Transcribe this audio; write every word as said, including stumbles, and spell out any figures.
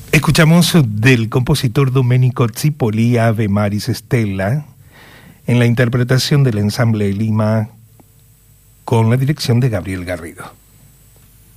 Escuchamos del compositor Domenico Zipoli Ave Maris Stella en la interpretación del Ensamble de Lima con la dirección de Gabriel Garrido.